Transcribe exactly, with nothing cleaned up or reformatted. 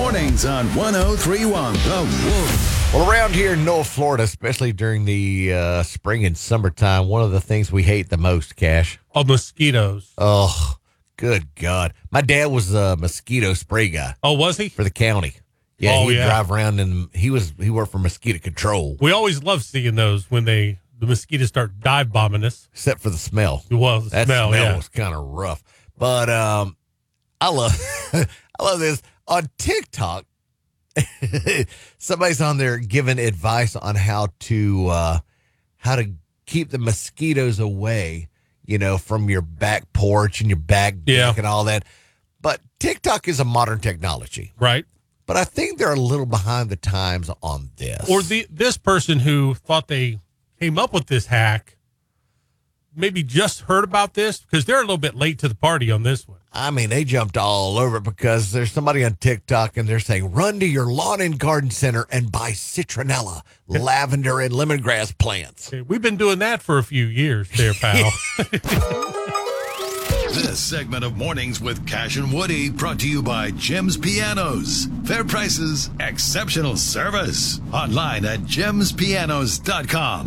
Mornings on one oh three point one The Wolf. Well, around here in North Florida, especially during the uh, spring and summertime, one of the things we hate the most, Cash. Oh, mosquitoes. Oh, good God. My dad was a mosquito spray guy. Oh, was he? For the county. Yeah, oh, he'd yeah. drive around and he was he worked for mosquito control. We always love seeing those when they the mosquitoes start dive bombing us. Except for the smell. Well, the that smell, smell yeah. was kind of rough. But um, I love I love this. On TikTok, somebody's on there giving advice on how to uh, how to keep the mosquitoes away, you know, from your back porch and your back deck yeah. and all that. But TikTok is a modern technology. Right. But I think they're a little behind the times on this. Or the this person who thought they came up with this hack maybe just heard about this because they're a little bit late to the party on this one. I mean, they jumped all over it because there's somebody on TikTok and they're saying, run to your lawn and garden center and buy citronella, lavender, and lemongrass plants. Okay, we've been doing that for a few years there, pal. This segment of Mornings with Cash and Woody brought to you by Jim's Pianos. Fair prices, exceptional service. Online at jims pianos dot com.